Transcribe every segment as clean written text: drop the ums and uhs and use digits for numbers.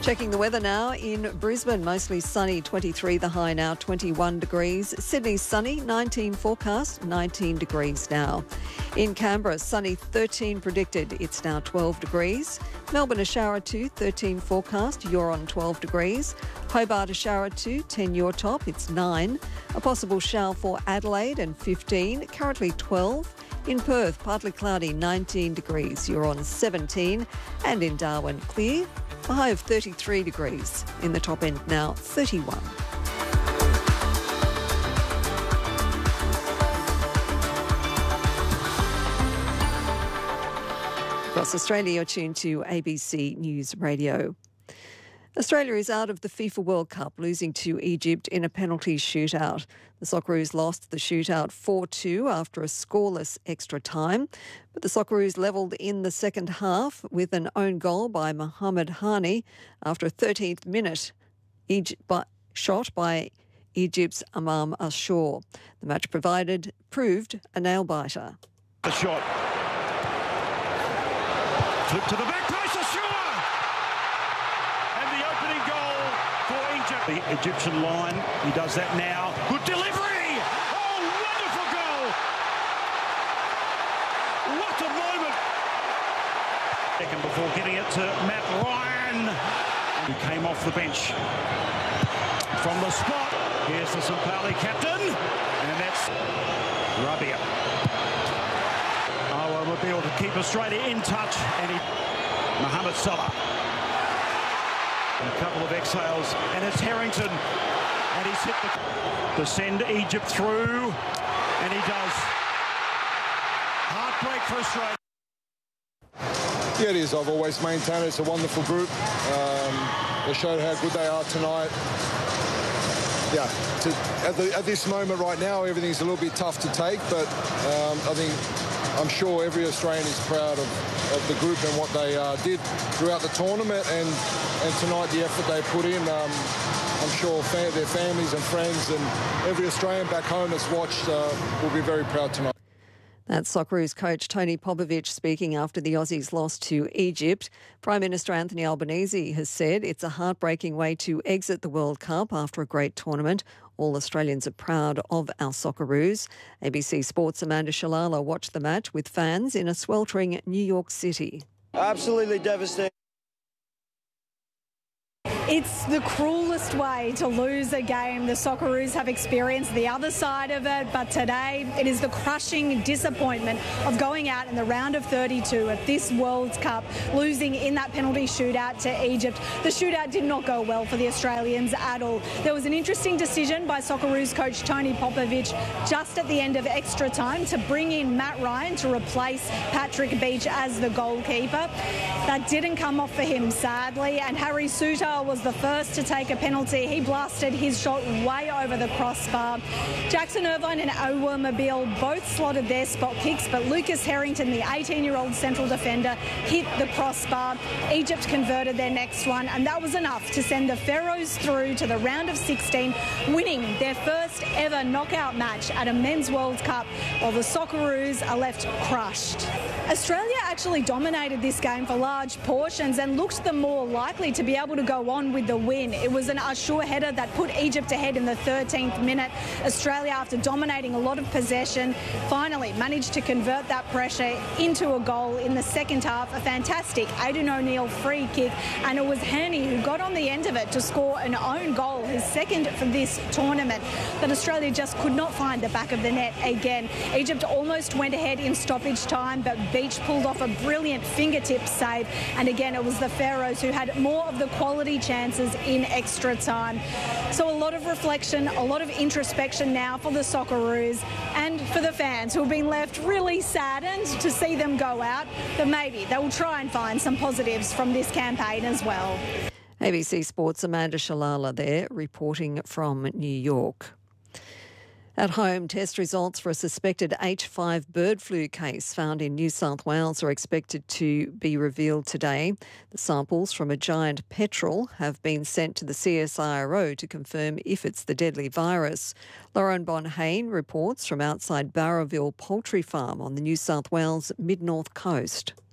Checking the weather now in Brisbane, mostly sunny, 23 the high now, 21 degrees. Sydney sunny, 19 forecast, 19 degrees now. In Canberra, sunny, 13 predicted, it's now 12 degrees. Melbourne a shower 2, 13 forecast, you're on 12 degrees. Hobart a shower 2, 10 your top, it's 9. A possible shower for Adelaide and 15, currently 12. In Perth, partly cloudy, 19 degrees, you're on 17. And in Darwin, clear, a high of 33 degrees. In the top end now, 31. Across Australia, you're tuned to ABC News Radio. Australia is out of the FIFA World Cup, losing to Egypt in a penalty shootout. The Socceroos lost the shootout 4-2 after a scoreless extra time. But the Socceroos levelled in the second half with an own goal by Mohamed Hani after a 13th minute shot by Egypt's Imam Ashur. The match proved a nail-biter. The shot. Flip to the back post, Ashur! And the opening goal for Egypt. The Egyptian line, he does that now. Good delivery! Oh, wonderful goal! What a moment! Second before getting it to Matt Ryan, who came off the bench from the spot. Here's the St. Pauli captain, and that's Rabia. Will be able to keep Australia in touch, and Mohamed Salah. And a couple of exhales, and it's Harrington, and he's hit to send Egypt through, and he does. Heartbreak for Australia. Yeah, it is. I've always maintained it's a wonderful group. They showed how good they are tonight. Yeah, at this moment right now, everything's a little bit tough to take, but I'm sure every Australian is proud of the group and what they did throughout the tournament, and tonight the effort they put in. I'm sure their families and friends and every Australian back home that's watched will be very proud tonight. That's Socceroos coach Tony Popovic speaking after the Aussies lost to Egypt. Prime Minister Anthony Albanese has said it's a heartbreaking way to exit the World Cup after a great tournament. All Australians are proud of our Socceroos. ABC Sports' Amanda Shalala watched the match with fans in a sweltering New York City. Absolutely devastating. It's the cruelest way to lose a game the Socceroos have experienced the other side of it, but today it is the crushing disappointment of going out in the round of 32 at this World Cup, losing in that penalty shootout to Egypt. The shootout did not go well for the Australians at all. There was an interesting decision by Socceroos coach Tony Popovic just at the end of extra time to bring in Matt Ryan to replace Patrick Beach as the goalkeeper. That didn't come off for him, sadly, and Harry Souttar was the first to take a penalty. He blasted his shot way over the crossbar. Jackson Irvine and Owa Mobile both slotted their spot kicks, but Lucas Harrington, the 18-year-old central defender, hit the crossbar. Egypt converted their next one, and that was enough to send the Pharaohs through to the round of 16, winning their first ever knockout match at a Men's World Cup, while the Socceroos are left crushed. Australia actually dominated this game for large portions and looked the more likely to be able to go on with the win. It was an Ashur header that put Egypt ahead in the 13th minute. Australia, after dominating a lot of possession, finally managed to convert that pressure into a goal in the second half. A fantastic Aidan O'Neill free kick, and it was Hani who got on the end of it to score an own goal, his second for this tournament. But Australia just could not find the back of the net again. Egypt almost went ahead in stoppage time, but Beach pulled off a brilliant fingertip save, and again it was the Pharaohs who had more of the quality chances in extra time. So a lot of reflection, a lot of introspection now for the Socceroos and for the fans who have been left really saddened to see them go out, but maybe they will try and find some positives from this campaign as well. ABC Sports' Amanda Shalala there reporting from New York. At home, test results for a suspected H5 bird flu case found in New South Wales are expected to be revealed today. The samples from a giant petrel have been sent to the CSIRO to confirm if it's the deadly virus. Lauren Bonhane reports from outside Barraville Poultry Farm on the New South Wales mid-north coast.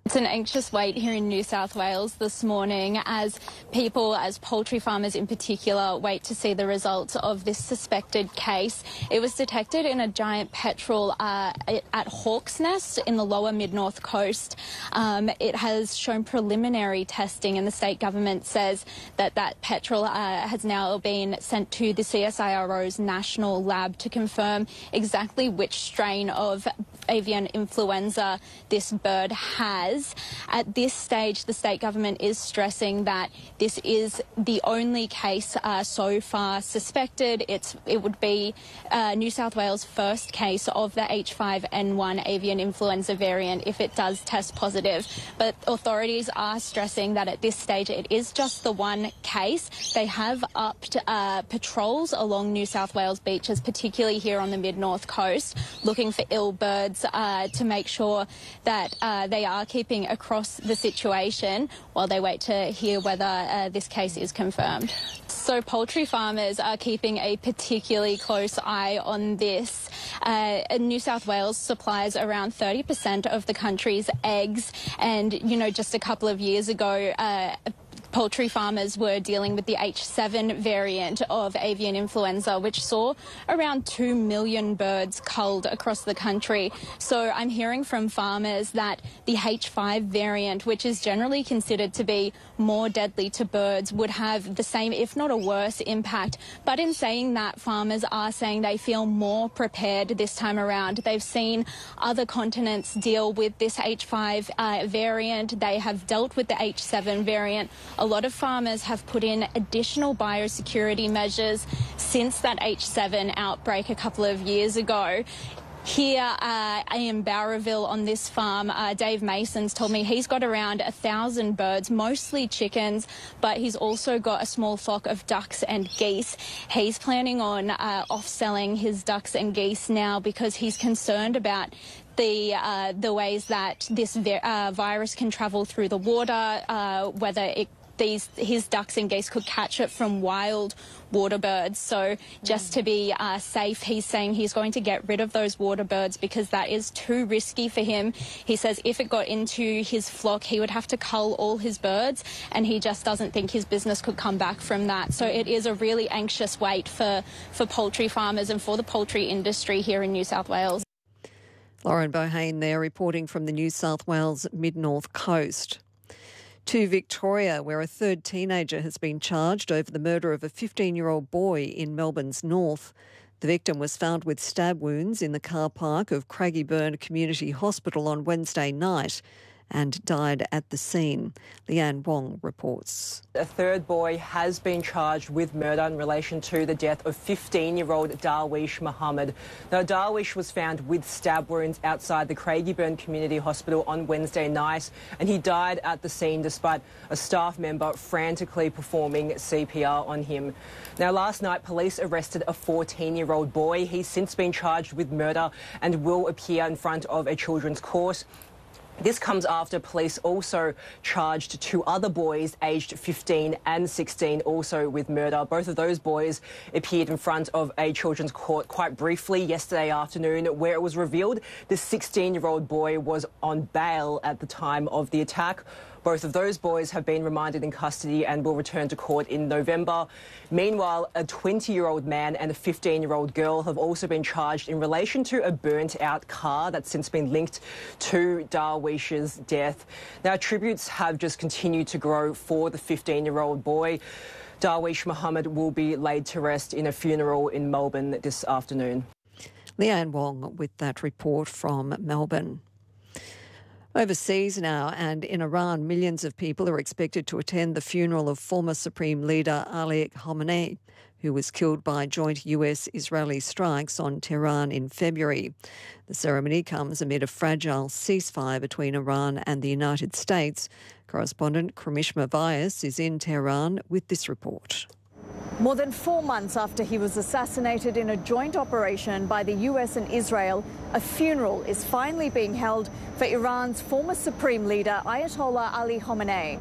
It's an anxious wait here in New South Wales this morning as people, as poultry farmers in particular, wait to see the results of this suspected case. It was detected in a giant petrel at Hawk's Nest in the lower mid-north coast. It has shown preliminary testing and the state government says that petrel has now been sent to the CSIRO's national lab to confirm exactly which strain of avian influenza this bird has. At this stage, the state government is stressing that this is the only case so far suspected. It would be New South Wales' first case of the H5N1 avian influenza variant if it does test positive. But authorities are stressing that at this stage it is just the one case. They have upped patrols along New South Wales beaches, particularly here on the mid-north coast, looking for ill birds to make sure that they are keeping across the situation while they wait to hear whether this case is confirmed. So poultry farmers are keeping a particularly close eye on this. New South Wales supplies around 30% of the country's eggs, and, you know, just a couple of years ago, poultry farmers were dealing with the H7 variant of avian influenza, which saw around 2 million birds culled across the country. So I'm hearing from farmers that the H5 variant, which is generally considered to be more deadly to birds, would have the same, if not a worse, impact. But in saying that, farmers are saying they feel more prepared this time around. They've seen other continents deal with this H5 variant. They have dealt with the H7 variant. A lot of farmers have put in additional biosecurity measures since that H7 outbreak a couple of years ago. Here in Bowraville on this farm, Dave Mason's told me he's got around 1,000 birds, mostly chickens, but he's also got a small flock of ducks and geese. He's planning on off-selling his ducks and geese now because he's concerned about the ways that this virus can travel through the water, whether his ducks and geese could catch it from wild water birds. So just to be safe, he's saying he's going to get rid of those water birds because that is too risky for him. He says if it got into his flock, he would have to cull all his birds, and he just doesn't think his business could come back from that. So it is a really anxious wait for poultry farmers and for the poultry industry here in New South Wales. Lauren Bohane there reporting from the New South Wales mid-north coast. To Victoria, where a third teenager has been charged over the murder of a 15-year-old boy in Melbourne's north. The victim was found with stab wounds in the car park of Craigieburn Community Hospital on Wednesday night and died at the scene. Leanne Wong reports. A third boy has been charged with murder in relation to the death of 15-year-old Darwish Mohammed. Now, Darwish was found with stab wounds outside the Craigieburn Community Hospital on Wednesday night, and he died at the scene despite a staff member frantically performing CPR on him. Now, last night, police arrested a 14-year-old boy. He's since been charged with murder and will appear in front of a children's court. This comes after police also charged two other boys aged 15 and 16 also with murder. Both of those boys appeared in front of a children's court quite briefly yesterday afternoon, where it was revealed the 16-year-old boy was on bail at the time of the attack. Both of those boys have been remanded in custody and will return to court in November. Meanwhile, a 20-year-old man and a 15-year-old girl have also been charged in relation to a burnt-out car that's since been linked to Darwish's death. Now, tributes have just continued to grow for the 15-year-old boy. Darwish Mohammed will be laid to rest in a funeral in Melbourne this afternoon. Leanne Wong with that report from Melbourne. Overseas now, and in Iran, millions of people are expected to attend the funeral of former Supreme Leader Ali Khamenei, who was killed by joint US-Israeli strikes on Tehran in February. The ceremony comes amid a fragile ceasefire between Iran and the United States. Correspondent Kramishma Vyas is in Tehran with this report. More than 4 months after he was assassinated in a joint operation by the US and Israel, a funeral is finally being held for Iran's former Supreme Leader Ayatollah Ali Khamenei.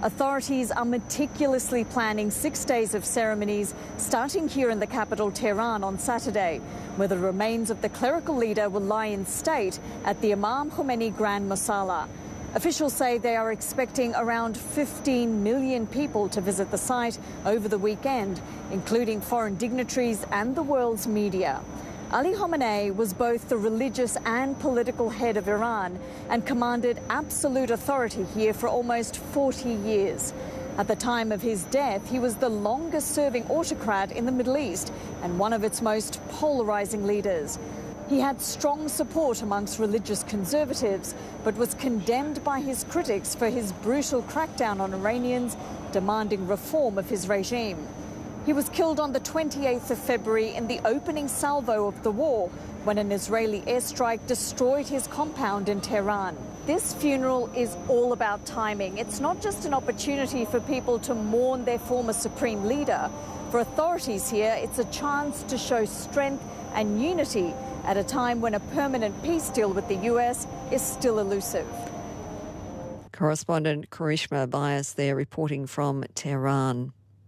Authorities are meticulously planning 6 days of ceremonies, starting here in the capital, Tehran, on Saturday, where the remains of the clerical leader will lie in state at the Imam Khomeini Grand Musalla. Officials say they are expecting around 15 million people to visit the site over the weekend, including foreign dignitaries and the world's media. Ali Khamenei was both the religious and political head of Iran and commanded absolute authority here for almost 40 years. At the time of his death, he was the longest-serving autocrat in the Middle East and one of its most polarising leaders. He had strong support amongst religious conservatives, but was condemned by his critics for his brutal crackdown on Iranians, demanding reform of his regime. He was killed on the 28th of February in the opening salvo of the war, when an Israeli airstrike destroyed his compound in Tehran. This funeral is all about timing. It's not just an opportunity for people to mourn their former supreme leader. For authorities here, it's a chance to show strength and unity at a time when a permanent peace deal with the US is still elusive. Correspondent Karishma Bias there reporting from Tehran.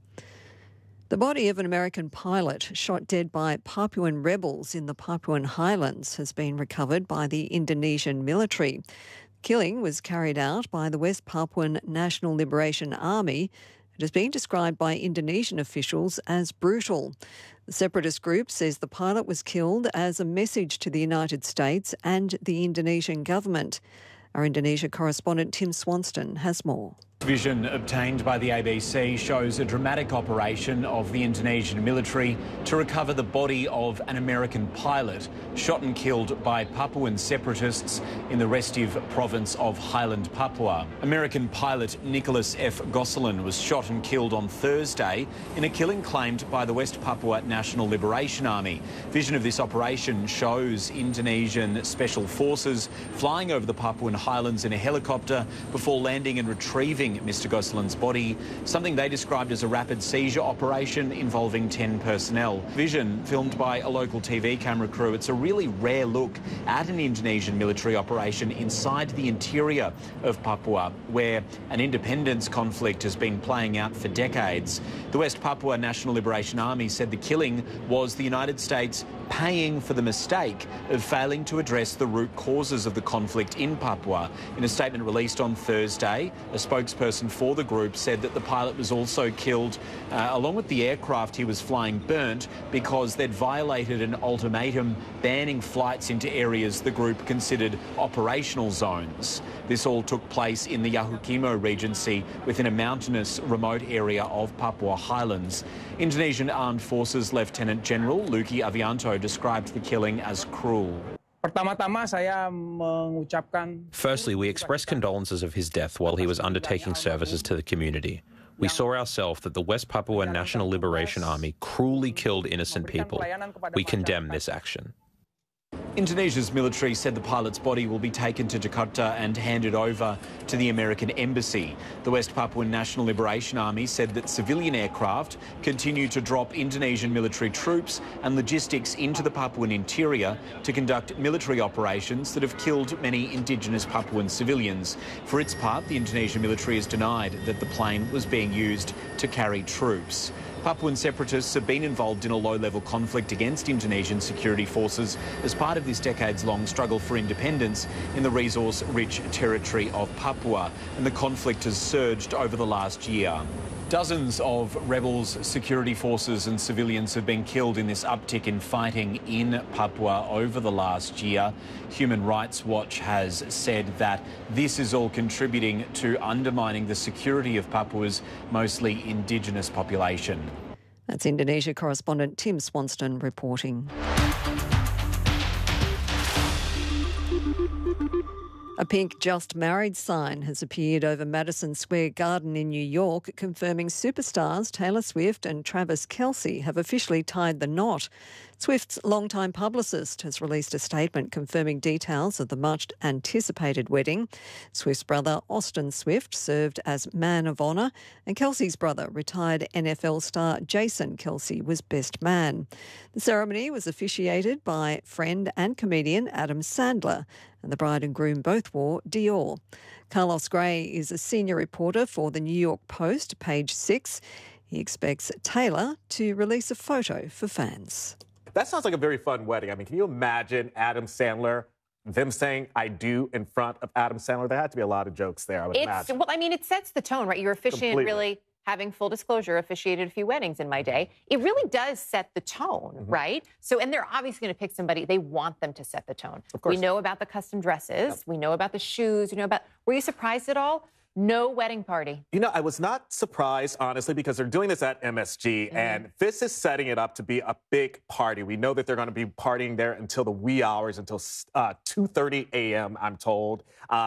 The body of an American pilot shot dead by Papuan rebels in the Papuan Highlands has been recovered by the Indonesian military. Killing was carried out by the West Papuan National Liberation Army. It has been described by Indonesian officials as brutal. The separatist group says the pilot was killed as a message to the United States and the Indonesian government. Our Indonesia correspondent Tim Swanston has more. Vision obtained by the ABC shows a dramatic operation of the Indonesian military to recover the body of an American pilot shot and killed by Papuan separatists in the restive province of Highland Papua. American pilot Nicholas F. Gosselin was shot and killed on Thursday in a killing claimed by the West Papua National Liberation Army. Vision of this operation shows Indonesian special forces flying over the Papuan Highlands in a helicopter before landing and retrieving Mr. Gosselin's body, something they described as a rapid seizure operation involving 10 personnel. Vision, filmed by a local TV camera crew, it's a really rare look at an Indonesian military operation inside the interior of Papua, where an independence conflict has been playing out for decades. The West Papua National Liberation Army said the killing was the United States paying for the mistake of failing to address the root causes of the conflict in Papua. In a statement released on Thursday, a spokesperson for the group said that the pilot was also killed, along with the aircraft he was flying burnt, because they'd violated an ultimatum banning flights into areas the group considered operational zones. This all took place in the Yahukimo Regency within a mountainous, remote area of Papua Highlands. Indonesian Armed Forces Lieutenant General Luki Avianto described the killing as cruel. Firstly, we express condolences of his death while he was undertaking services to the community. We saw ourselves that the West Papua National Liberation Army cruelly killed innocent people. We condemn this action. Indonesia's military said the pilot's body will be taken to Jakarta and handed over to the American embassy. The West Papuan National Liberation Army said that civilian aircraft continue to drop Indonesian military troops and logistics into the Papuan interior to conduct military operations that have killed many indigenous Papuan civilians. For its part, the Indonesian military has denied that the plane was being used to carry troops. Papuan separatists have been involved in a low-level conflict against Indonesian security forces as part of this decades-long struggle for independence in the resource-rich territory of Papua, and the conflict has surged over the last year. Dozens of rebels, security forces and civilians have been killed in this uptick in fighting in Papua over the last year. Human Rights Watch has said that this is all contributing to undermining the security of Papua's mostly indigenous population. That's Indonesia correspondent Tim Swanston reporting. A pink "Just Married" sign has appeared over Madison Square Garden in New York, confirming superstars Taylor Swift and Travis Kelce have officially tied the knot. Swift's longtime publicist has released a statement confirming details of the much-anticipated wedding. Swift's brother, Austin Swift, served as man of honour, and Kelsey's brother, retired NFL star Jason Kelce, was best man. The ceremony was officiated by friend and comedian Adam Sandler, and the bride and groom both wore Dior. Carlos Gray is a senior reporter for the New York Post, page 6. He expects Taylor to release a photo for fans. That sounds like a very fun wedding. I mean, can you imagine Adam Sandler, them saying "I do" in front of Adam Sandler? There had to be a lot of jokes there, I would imagine. Well, I mean, it sets the tone, right? You're officiant, really, having full disclosure, officiated a few weddings in my day. It really does set the tone, right? So, and they're obviously going to pick somebody. They want them to set the tone. Of course. We know about the custom dresses. We know about the shoes. We know about, were you surprised at all? No wedding party. You know, I was not surprised, honestly, because they're doing this at MSG, and this is setting it up to be a big party. We know that they're going to be partying there until the wee hours, until 2:30 a.m., I'm told.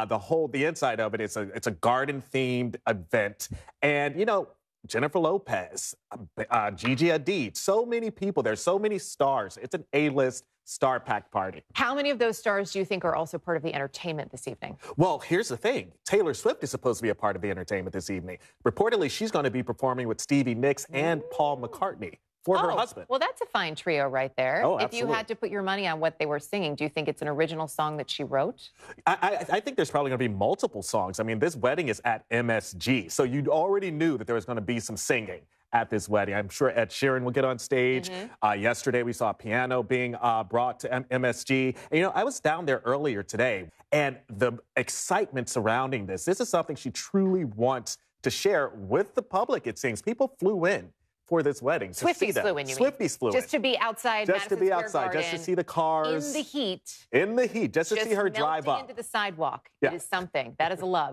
The inside of it, it's a garden-themed event. And, you know, Jennifer Lopez, Gigi Hadid, so many people. There's so many stars. It's an A-list star-packed party. How many of those stars do you think are also part of the entertainment this evening? Well, here's the thing. Taylor Swift is supposed to be a part of the entertainment this evening. Reportedly, she's going to be performing with Stevie Nicks and Paul McCartney for her husband. Well, that's a fine trio right there. Oh, if you had to put your money on what they were singing, do you think it's an original song that she wrote? I think there's probably going to be multiple songs. I mean, this wedding is at MSG, so you already knew that there was going to be some singing at this wedding. I'm sure Ed Sheeran will get on stage. Yesterday, we saw a piano being brought to MSG. And, you know, I was down there earlier today, and the excitement surrounding this is something she truly wants to share with the public, it seems. People flew in for this wedding. Swifties flew in, you mean? Swifties flew in. Just to be outside Just to be outside, just to see the cars. In the heat. In the heat, just to see her drive up. Into the sidewalk. Yeah. It is something. That is a love.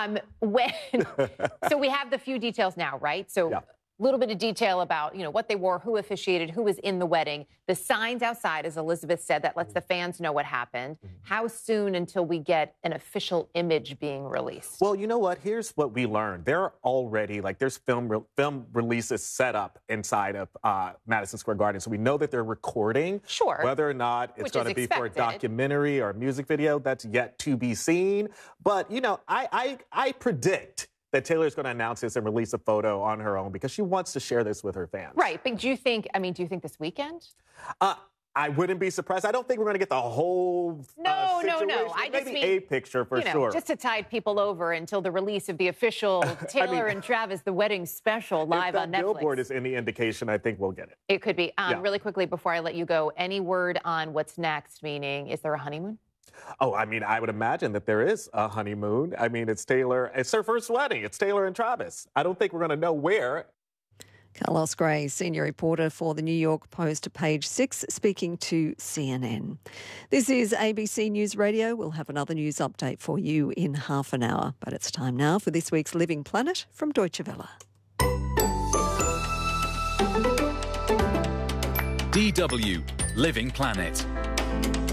So we have the few details now, right? So a little bit of detail about, you know, what they wore, who officiated, who was in the wedding. The signs outside, as Elizabeth said, that lets the fans know what happened. How soon until we get an official image being released? Well, you know what? Here's what we learned. There are already, there's film releases set up inside of Madison Square Garden. So we know that they're recording. Sure. Whether or not it's going to be for a documentary or a music video, that's yet to be seen. But, you know, I predict that Taylor's going to announce this and release a photo on her own because she wants to share this with her fans. Right. But do you think this weekend? I wouldn't be surprised. I don't think we're going to get the whole situation. No. I just mean a picture for sure. Just to tide people over until the release of the official Taylor and Travis, the wedding special live on Netflix. If Billboard is any indication, I think we'll get it. It could be. Really quickly before I let you go, any word on what's next? Meaning, is there a honeymoon? Oh, I mean, I would imagine that there is a honeymoon. I mean, it's Taylor. It's her first wedding. It's Taylor and Travis. I don't think we're going to know where. Carlos Gray, senior reporter for the New York Post, page 6, speaking to CNN. This is ABC News Radio. We'll have another news update for you in half an hour. But it's time now for this week's Living Planet from Deutsche Welle. DW Living Planet.